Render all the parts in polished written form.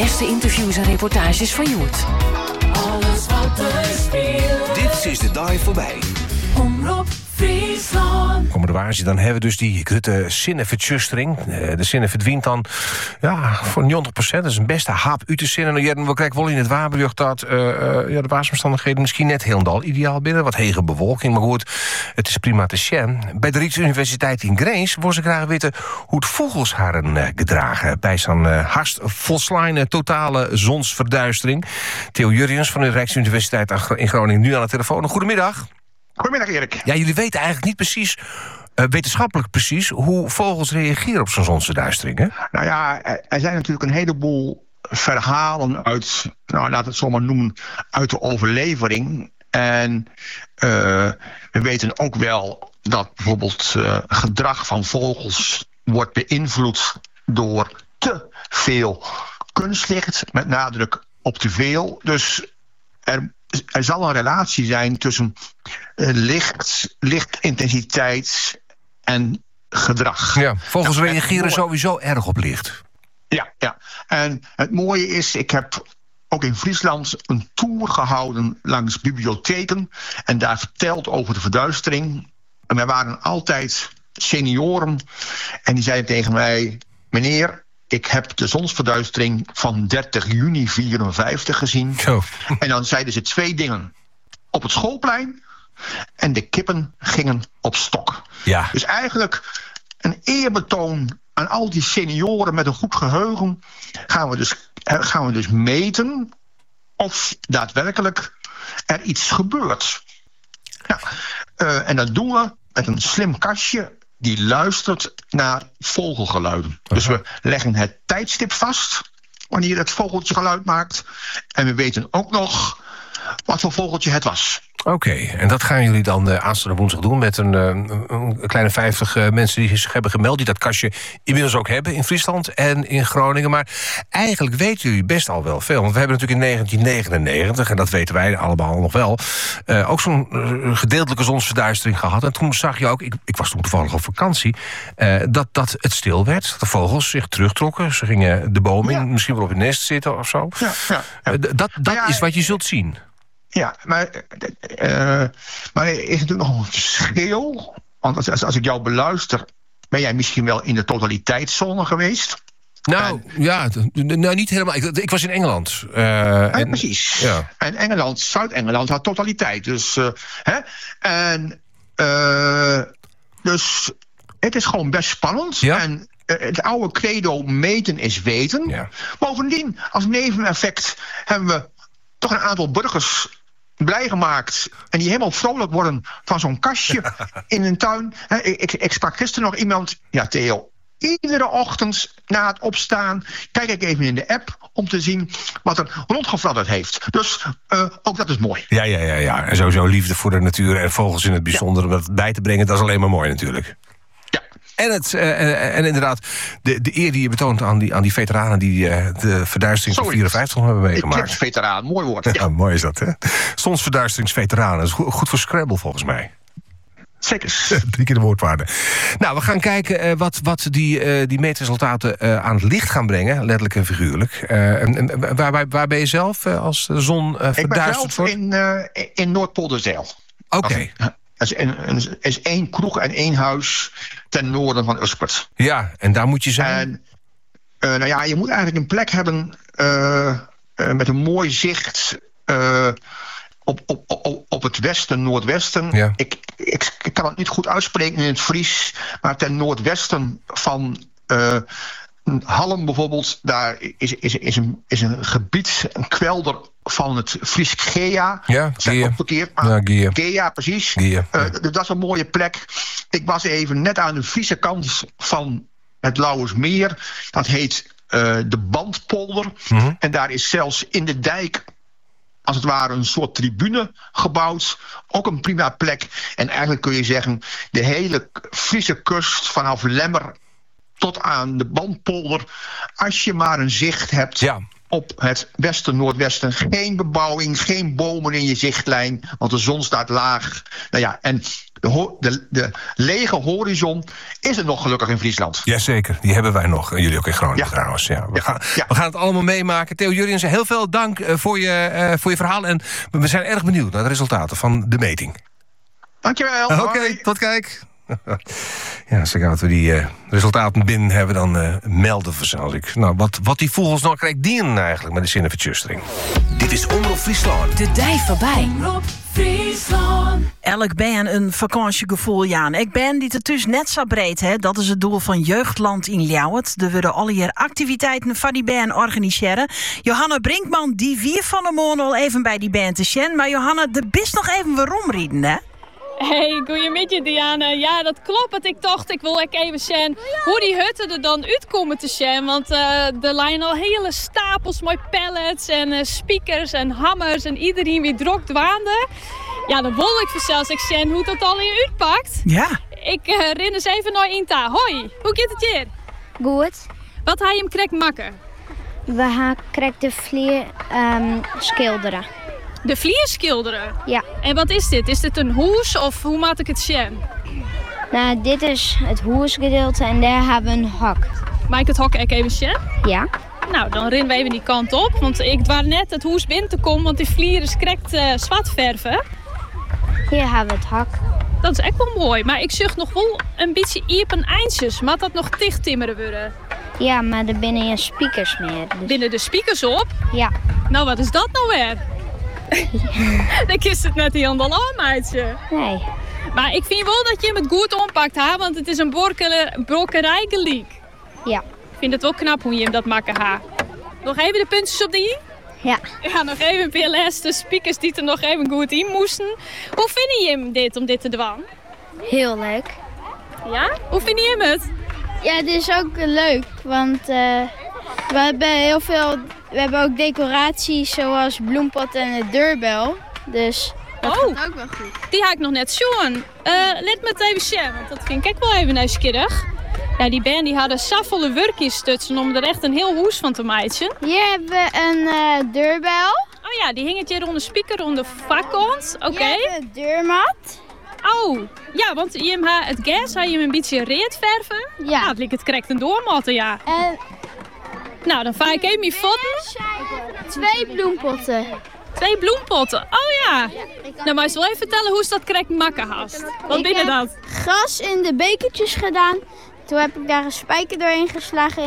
Beste interviews en reportages van Joert. Alles wat er speelt. Dit is de Dive voorbij. Omroep Friesland. Komende waarsje, dan hebben we dus die grote zinnenvertjustering. De zinnen verdwijnt dan voor 90%. Dat is een beste haap uit te zinnen. We krijgen wel in het waarberucht dat de waarsomstandigheden misschien net helemaal ideaal binnen. Wat hege bewolking, maar goed, het is prima te zien. Bij de Rijksuniversiteit in Grains willen ze graag weten hoe het vogels haren gedragen bij zo'n harst volslijne totale zonsverduistering. Theo Jurriëns van de Rijksuniversiteit in Groningen nu aan de telefoon. Goedemiddag. Goedemiddag, Erik. Ja, jullie weten eigenlijk niet precies, wetenschappelijk precies, hoe vogels reageren op zo'n zonsverduistering, hè? Nou ja, er zijn natuurlijk een heleboel verhalen uit, laat het zo maar noemen, uit de overlevering. En we weten ook wel dat bijvoorbeeld gedrag van vogels wordt beïnvloed door te veel kunstlicht, met nadruk op te veel. Dus er zal een relatie zijn tussen lichtintensiteit en gedrag. Ja, vogels reageren sowieso erg op licht. Ja. En het mooie is, ik heb ook in Friesland een tour gehouden langs bibliotheken en daar verteld over de verduistering. En er waren altijd senioren en die zeiden tegen mij: meneer, ik heb de zonsverduistering van 30 juni 1954 gezien. Zo. En dan zeiden ze 2 dingen. Op het schoolplein en de kippen gingen op stok. Ja. Dus eigenlijk een eerbetoon aan al die senioren met een goed geheugen. Gaan we dus meten of daadwerkelijk er iets gebeurt. En dat doen we met een slim kastje die luistert naar vogelgeluiden. Dus we leggen het tijdstip vast wanneer het vogeltje geluid maakt. En we weten ook nog wat voor vogeltje het was. Oké, en dat gaan jullie dan aanstaande woensdag doen met een kleine 50 mensen die zich hebben gemeld, die dat kastje inmiddels ook hebben in Friesland en in Groningen. Maar eigenlijk weten jullie best al wel veel. Want we hebben natuurlijk in 1999, en dat weten wij allemaal nog wel, ook zo'n gedeeltelijke zonsverduistering gehad. En toen zag je ook, ik was toen toevallig op vakantie, dat het stil werd. Dat de vogels zich terugtrokken. Ze gingen de boom in, misschien wel op het nest zitten of zo. Ja. Dat is wat je zult zien. Ja, maar er is natuurlijk nog een verschil. Want als ik jou beluister, ben jij misschien wel in de totaliteitszone geweest? Niet helemaal. Ik was in Engeland. Precies. Ja. En Zuid-Engeland had totaliteit. Dus, dus het is gewoon best spannend. Ja. En het oude credo meten is weten. Ja. Bovendien, als neveneffect hebben we toch een aantal burgers blij gemaakt en die helemaal vrolijk worden van zo'n kastje in een tuin. Ik sprak gisteren nog iemand, Theo, iedere ochtend na het opstaan kijk ik even in de app om te zien wat er rondgefladderd heeft. Dus ook dat is mooi. Ja. En sowieso liefde voor de natuur en vogels in het bijzonder om dat bij te brengen, dat is alleen maar mooi natuurlijk. En inderdaad, de eer die je betoont aan die veteranen die de verduistering van 54 hebben meegemaakt. Ik heb veteraan, mooi woord. Ja, mooi is dat, hè? Zonsverduisteringsveteranen, dat is goed voor Scrabble volgens mij. Zeker. 3 keer de woordwaarde. Nou, we gaan kijken wat die meetresultaten aan het licht gaan brengen, letterlijk en figuurlijk. Waar ben je zelf als de zon verduisterd wordt? Ik ben zelf in Noordpolderzeil. Oké. Er is 1 kroeg en 1 huis ten noorden van Uspert. Ja, en daar moet je zijn? En je moet eigenlijk een plek hebben met een mooi zicht op het westen, noordwesten. Ja. Ik kan het niet goed uitspreken in het Fries, maar ten noordwesten van Hallen bijvoorbeeld, daar is een gebied, een kwelder van het Fries Gea. Ja, Gea. Verkeerd, maar Gea, precies. Gea. Dat is een mooie plek. Ik was even net aan de Friese kant van het Lauwersmeer. Dat heet de Bandpolder. Mm-hmm. En daar is zelfs in de dijk, als het ware, een soort tribune gebouwd. Ook een prima plek. En eigenlijk kun je zeggen, de hele Friese kust vanaf Lemmer tot aan de Bandpolder, als je maar een zicht hebt op het westen-noordwesten. Geen bebouwing, geen bomen in je zichtlijn, want de zon staat laag. Nou ja, en de lege horizon is er nog gelukkig in Friesland. Jazeker, die hebben wij nog. En jullie ook in Groningen trouwens. Ja, we gaan het allemaal meemaken. Theo Jurriënsen, heel veel dank voor je verhaal. En we zijn erg benieuwd naar de resultaten van de meting. Dankjewel. Oké, tot kijk. Ja, zodra we die resultaten binnen hebben, dan melden we ze. Nou, wat die vogels nou krijgt dienen eigenlijk met de zinnenvertjustering. Dit is Omroep Friesland. De dij voorbij. Omroep Friesland. Elk ben een vakantiegevoel, Jaan. Ik ben die het dus net zo breed, hè. Dat is het doel van Jeugdland in Ljouwert. Er worden alle hier activiteiten van die band organiseren. Johanna Brinkman, die vier van de morgen al even bij die band te zien. Maar Johanna, de bist nog even waarom rieden, hè? Hey, goeiemiddag Diana. Ja, dat klopt. Ik dacht, ik wil even zien hoe die hutten er dan uitkomen te zien. Want er liggen al hele stapels mooie pallets en speakers en hammers en iedereen wie drok dwaande. Ja, dan wil ik zelfs zien hoe dat al hier uitpakt. Ja. Ik ren eens even naar Inta. Hoi, hoe gaat het hier? Goed. Wat ga je hem krek makken? We gaan de vlier schilderen. De vlier schilderen? Ja. En wat is dit? Is dit een hoes of hoe maak ik het zien? Nou, dit is het hoesgedeelte en daar hebben we een hok. Maak ik het hok even zien? Ja. Nou, dan rennen we even die kant op. Want ik dwaar net het hoes binnen te komen, want die vlier is correct zwart verven. Hier hebben we het hok. Dat is echt wel mooi. Maar ik zucht nog wel een beetje iepen eindjes. Mag dat nog dicht timmeren worden? Ja, maar er binnen je speakers meer. Dus... Binnen de speakers op? Ja. Nou, wat is dat nou weer? Dan kist het net hier al aan, meidje. Nee. Maar ik vind wel dat je hem het goed oppakt, ha? Want het is een brokkerij gelijk. Ja. Ik vind het wel knap hoe je hem dat maakt, ha? Nog even de puntjes op de i? Ja. Ja, nog even een PLS, de speakers die er nog even goed in moesten. Hoe vind je hem dit, om dit te doen? Heel leuk. Ja? Hoe vind je hem het? Ja, het is ook leuk, want we hebben ook decoraties zoals bloempot en een deurbel. Dus dat gaat ook wel goed. Die ga ik nog net zien. Let me het even zien, want dat vind ik wel even nieuwsgierig. Ja, die band die hadden saffolle werkjes stutsen om er echt een heel hoes van te maken. Hier hebben we een deurbel. Oh ja, die hing het hier rond de speaker, rond de vakkant. Oké. Hier hebben we een deurmat. Oh, ja, want het gas had je hem een beetje reed verven. Ja. Nou, het lijkt het correct een doormatten, ja. En nou, dan vaar ik even mijn foto's. 2 bloempotten. 2 bloempotten. Oh ja. Nou, maar eens wel even vertellen hoe ze dat correct makken haast. Wat binnen dat? Gras in de bekertjes gedaan. Toen heb ik daar een spijker doorheen geslagen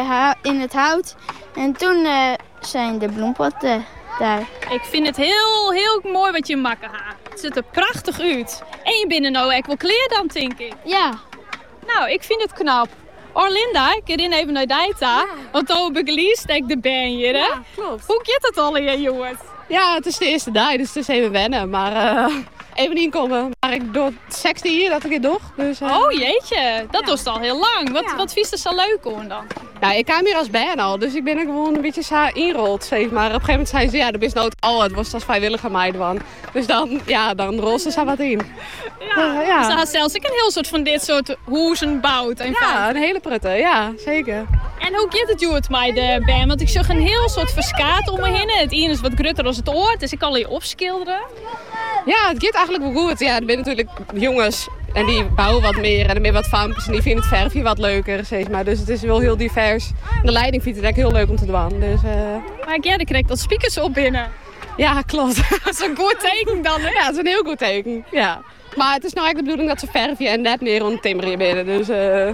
in het hout. En toen zijn de bloempotten daar. Ik vind het heel, heel mooi wat je makken ha. Het ziet er prachtig uit. En je binnen nou echt wel kleren dan, denk ik. Ja. Nou, ik vind het knap. Orlinda, ik herinner even naar Dijta. Want dan begeleest ik de band hier, hè? Ja, klopt. Hoe gaat het al hier, jongens? Ja, het is de eerste dag, dus het is even wennen. Maar even inkomen. Maar ik doe het 16 hier, dat ik het doe. Dus, oh jeetje, dat was al heel lang. Wat vies er zo leuk hoor dan? Ja, ik kwam hier als band al, dus ik ben er gewoon een beetje inrold, zeg maar. Op een gegeven moment zei ze, ja, er is nooit al, het was als vrijwilliger meid van. Dus dan rolt ze wat in. Ja. Dus had zelfs ik een heel soort van dit soort hoezen bouwt. Ja, een hele prutte, ja, zeker. En hoe gaat het jou met de band? Want ik zag een heel soort verskaat om me heen. Het ene is wat grutter als het oor, dus ik kan je opschilderen. Ja, het gaat eigenlijk wel goed. Ja, er zijn natuurlijk jongens en die bouwen wat meer en er meer wat vampjes en die vinden het verfje wat leuker, zeg maar. Dus het is wel heel divers. De leiding vindt het eigenlijk heel leuk om te doen. Dus, maar jij krijgt dat speakers op binnen. Ja, klopt. Dat is een goed teken dan, hè? Ja, het is een heel goed teken. Ja. Maar het is nou eigenlijk de bedoeling dat ze verfje en net meer rond timmeren binnen. Dus,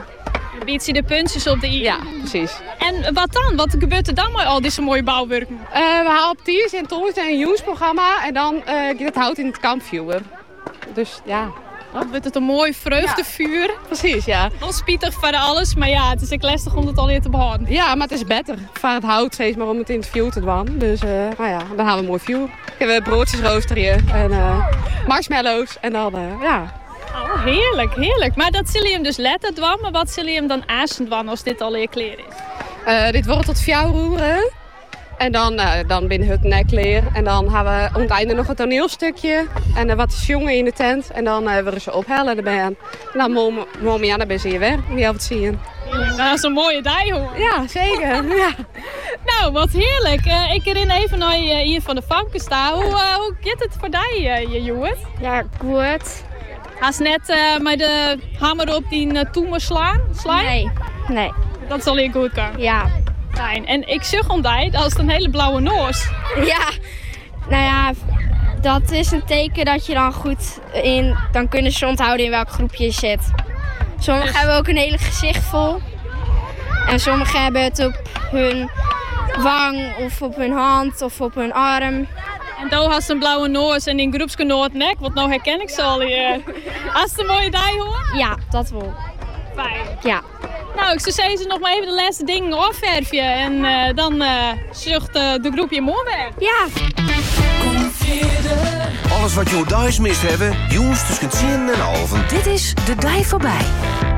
biedt ze de puntjes op de i. Ja, precies. En wat dan? Wat gebeurt er dan met al deze mooie bouwwerken? We halen op Tiers en Toms een jongensprogramma en dan gaat het hout in het kampvuur. Dus ja. Dan wordt het een mooi vreugdevuur. Ja, precies, ja. Wel spietig voor alles, maar ja, het is ook lastig om het al hier te behouden. Ja, maar het is beter voor het hout steeds maar om het in het vuur te doen. Dus nou ja, dan halen we een mooi vuur. We hebben broodjes roosteren en marshmallows en dan ja. Oh, heerlijk, heerlijk. Maar dat zullen je hem dus letten doen, maar wat zullen je hem dan aasen doen als dit al je kleren is? Dit wordt tot fjouw roeren. En dan binnen het nekleer. En dan hebben we aan het einde nog een toneelstukje. En wat jongen in de tent. En dan willen ze ophellen erbij. En dan momen dan ben ze hier weer. Wie het zien. Dat is een mooie dag, hoor. Ja, zeker. Ja. Nou, wat heerlijk. Ik herinner even naar hier van de Famke staan. Hoe gaat het voor jou, je jongen? Ja, goed. Had je net met de hamer op die toemer slaan? Nee. Dat zal hier goed komen. Ja. Fijn. En ik zeg om dat is een hele blauwe noos. Ja, nou ja, dat is een teken dat je dan goed dan kunnen ze onthouden in welk groepje je zit. Sommigen hebben ook een hele gezicht vol. En sommigen hebben het op hun wang of op hun hand of op hun arm. En daar had ze een blauwe noos en in groepsgenoot nek, want nou herken ik ze al hier. Als het een mooie dag hoor? Ja, dat wel. Fijn. Ja. Nou, ik zou zeggen nog maar even de laatste dingen afverfje en dan zucht de groep je mooi weg. Ja. Alles wat je thuis mist hebben, jongens tussen 10 en half. Dit is De Dij Voorbij.